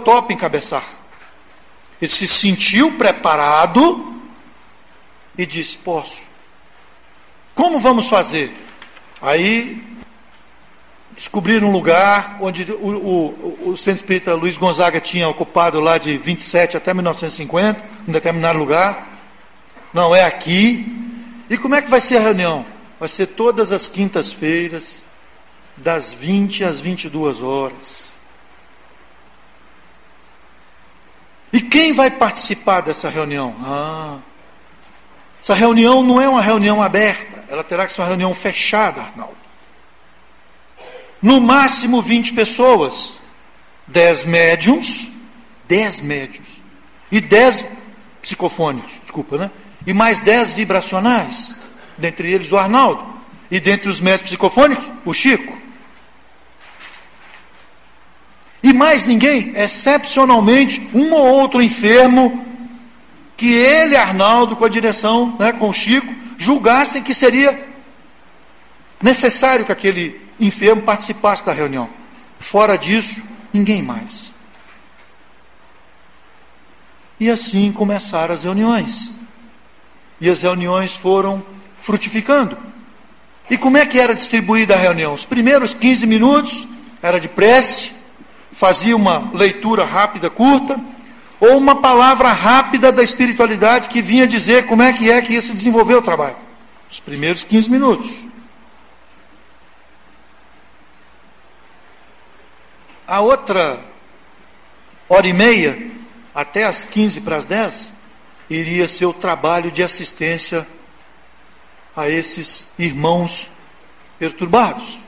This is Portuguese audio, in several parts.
topa encabeçar. Ele se sentiu preparado e disse: posso. Como vamos fazer? Aí descobriram um lugar onde o Centro Espírita Luiz Gonzaga tinha ocupado lá de 27 até 1950, um determinado lugar. Não, é aqui. E como é que vai ser a reunião? Vai ser todas as quintas-feiras, das 20 às 22 horas. E quem vai participar dessa reunião? Essa reunião não é uma reunião aberta, ela terá que ser uma reunião fechada, Arnaldo. No máximo 20 pessoas, 10 médiuns e 10 psicofônicos, e mais 10 vibracionais, dentre eles o Arnaldo, e dentre os médios psicofônicos, o Chico. E mais ninguém, excepcionalmente, um ou outro enfermo, que ele, Arnaldo, com a direção, com o Chico, julgassem que seria necessário que aquele enfermo participasse da reunião. Fora disso, ninguém mais. E assim começaram as reuniões. E as reuniões foram frutificando. E como é que era distribuída a reunião? Os primeiros 15 minutos era de prece, fazia uma leitura rápida, curta, ou uma palavra rápida da espiritualidade que vinha dizer como é que ia se desenvolver o trabalho. Os primeiros 15 minutos. A outra hora e meia, até as 15 para as 10, iria ser o trabalho de assistência a esses irmãos perturbados.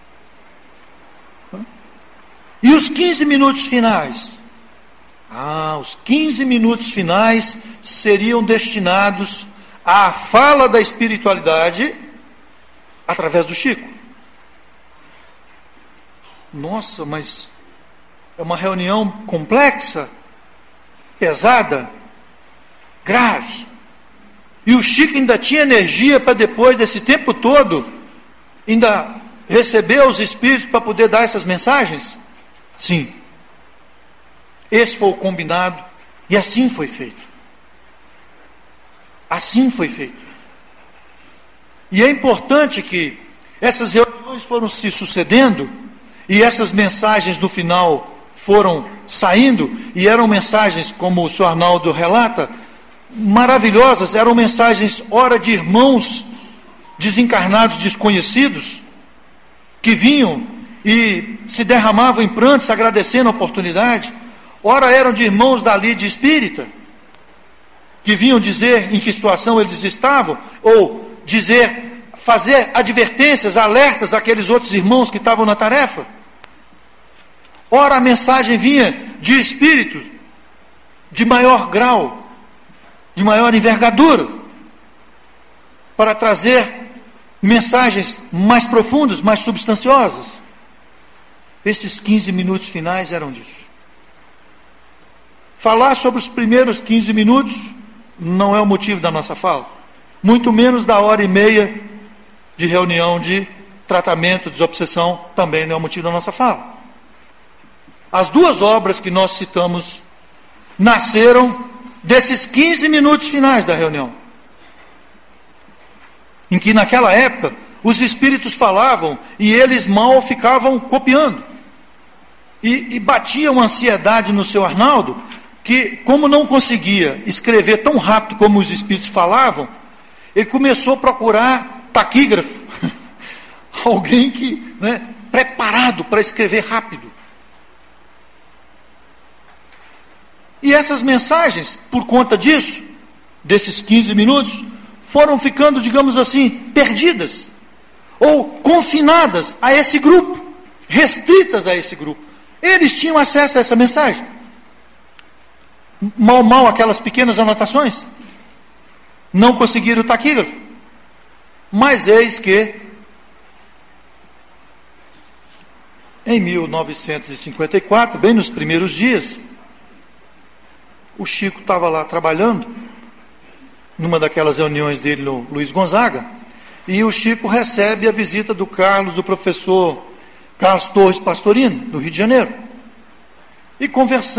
E os 15 minutos finais? Os 15 minutos finais seriam destinados à fala da espiritualidade através do Chico. Nossa, mas é uma reunião complexa, pesada, grave. E o Chico ainda tinha energia para depois desse tempo todo, ainda receber os espíritos para poder dar essas mensagens? Sim. Esse foi o combinado e assim foi feito. Assim foi feito. E é importante que essas reuniões foram se sucedendo e essas mensagens no final foram saindo, e eram mensagens, como o senhor Arnaldo relata, maravilhosas, eram mensagens, ora de irmãos desencarnados desconhecidos, que vinham e se derramavam em prantos, agradecendo a oportunidade, ora eram de irmãos da lide espírita, que vinham dizer em que situação eles estavam, ou fazer advertências, alertas àqueles outros irmãos que estavam na tarefa. Ora, a mensagem vinha de espíritos de maior grau, de maior envergadura, para trazer mensagens mais profundas, mais substanciosas. Esses 15 minutos finais eram disso. Falar sobre os primeiros 15 minutos não é o motivo da nossa fala, muito menos da hora e meia de reunião de tratamento, desobsessão, também não é o motivo da nossa fala. As duas obras que nós citamos nasceram desses 15 minutos finais da reunião, em que naquela época os espíritos falavam e eles mal ficavam copiando, e batia uma ansiedade no seu Arnaldo, que como não conseguia escrever tão rápido como os espíritos falavam, ele começou a procurar taquígrafo, alguém que, preparado para escrever rápido. E essas mensagens, por conta disso, desses 15 minutos, foram ficando, digamos assim, perdidas, ou confinadas a esse grupo, restritas a esse grupo. Eles tinham acesso a essa mensagem. Mal aquelas pequenas anotações. Não conseguiram o taquígrafo. Mas eis que, em 1954, bem nos primeiros dias, o Chico estava lá trabalhando, numa daquelas reuniões dele no Luiz Gonzaga, e o Chico recebe a visita do professor Carlos Torres Pastorino, do Rio de Janeiro, e conversando